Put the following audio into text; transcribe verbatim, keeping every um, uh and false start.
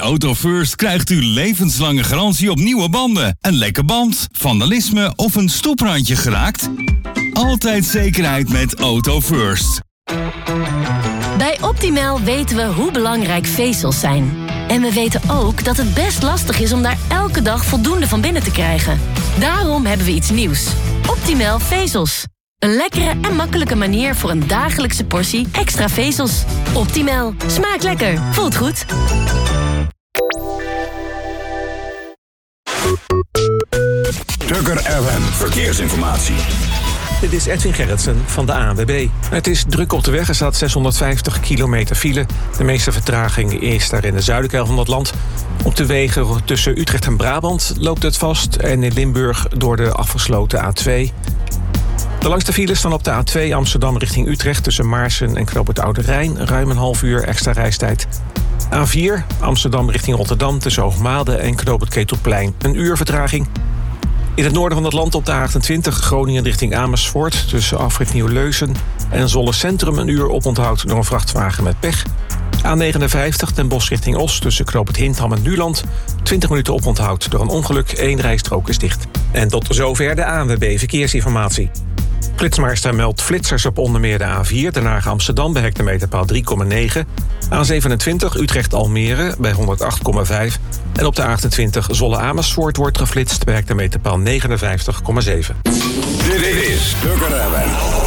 Auto First krijgt u levenslange garantie op nieuwe banden. Een lekke band, vandalisme of een stoeprandje geraakt? Altijd zekerheid met Auto First. Bij Optimal weten we hoe belangrijk vezels zijn. En we weten ook dat het best lastig is om daar elke dag voldoende van binnen te krijgen. Daarom hebben we iets nieuws. Optimal vezels. Een lekkere en makkelijke manier voor een dagelijkse portie extra vezels. Optimal. Smaakt lekker. Voelt goed. Tukker F M Verkeersinformatie. Dit is Edwin Gerritsen van de A N W B. Het is druk op de weg. Er staat zeshonderdvijftig kilometer file. De meeste vertraging is daar in de zuidelijke helft van het land. Op de wegen tussen Utrecht en Brabant loopt het vast. En in Limburg door de afgesloten A twee. De langste files staan op de A twee Amsterdam richting Utrecht... tussen Maarsen en Knoop het Oude Rijn. Ruim een half uur extra reistijd. A vier Amsterdam richting Rotterdam tussen Hoogmade en Knoop het Ketelplein. Een uur vertraging. In het noorden van het land op de A achtentwintig Groningen richting Amersfoort... tussen afrit Nieuw-Leusen en Zwolle Centrum een uur oponthoud door een vrachtwagen met pech. A negenenvijftig Den Bosch richting Os tussen Knoop het Hintham en Nuland... twintig minuten oponthoud door een ongeluk, één rijstrook is dicht. En tot zover de A N W B Verkeersinformatie. Flitsmeister meldt flitsers op onder meer de A vier... Den Haag Amsterdam bij hectometerpaal drie komma negen... A zevenentwintig Utrecht-Almere bij honderdacht komma vijf... en op de A achtentwintig Zwolle-Amersfoort wordt geflitst bij hectometerpaal negenenvijftig komma zeven. Dit is Tukker F M.